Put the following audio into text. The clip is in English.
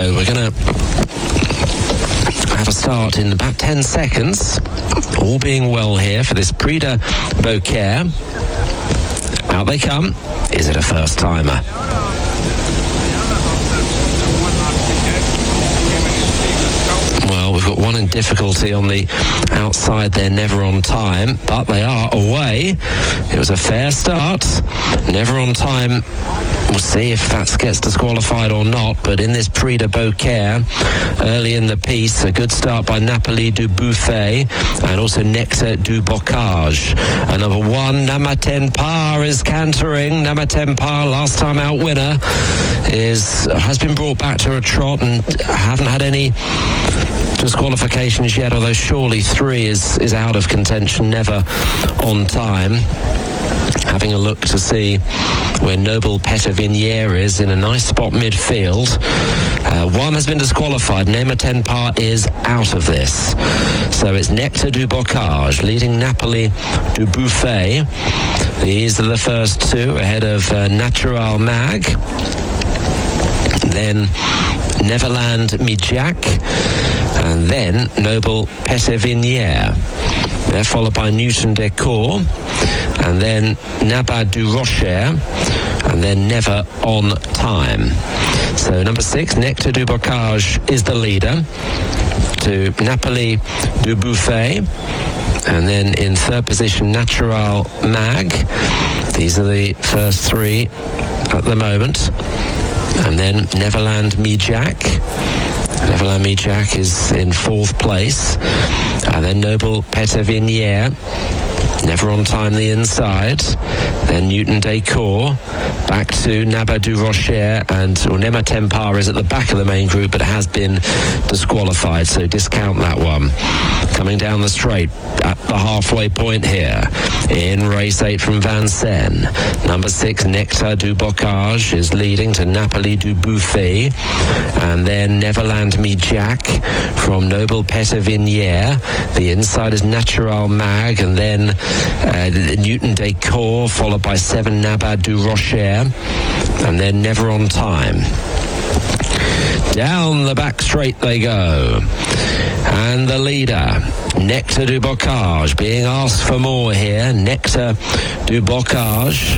go. We're going to have a start in about 10 seconds. All being well here for this Prix de Beaucaire. Out they come. Is it a first timer? Well, we've got one in difficulty on the outside there, Never on Time, but they are away. It was a fair start. Never on Time. We'll see if that gets disqualified or not, but in this Prix de Beaucaire, early in the piece, a good start by Napoli du Buffet and also Nectar du Bocage. And number one, Namaten Par is cantering. Namaten Par, last time out winner, has been brought back to a trot and haven't had any disqualifications yet, although surely 3 is out of contention. Never on Time. Having a look to see where Noble Petaviniere is, in a nice spot midfield. 1 has been disqualified. Namaten Par is out of this. So it's Nectar du Bocage leading Napoli du Buffet. These are the first 2 ahead of Natural Mag. Then Neverland Mijak. And then Noble Petaviniere. They're followed by Newton Decor, and then Nabat du Rocher, and then Never on Time. So number 6, Nectar du Bocage, is the leader to Napoli du Buffet, and then in third position Natural Mag. These are the first 3 at the moment, and then Neverland Mijak. Neverland Mijak is in 4th place. And then Noble Petaviniere, Never on Time the inside. Then Newton Decor, back to Nabat du Rocher, and Namaten Par is at the back of the main group but has been disqualified, so discount that one. Coming down the straight at the halfway point here in race 8 from Vincennes. Number 6, Nectar du Bocage, is leading to Napoli du Buffet, and then Neverland Mijak from Noble Petaviniere. The inside is Natural Mag, and then Newton Decor, followed by 7 Nabat du Rocher, and then Never on Time. Down the back straight they go. And the leader, Nectar du Bocage, being asked for more here. Nectar du Bocage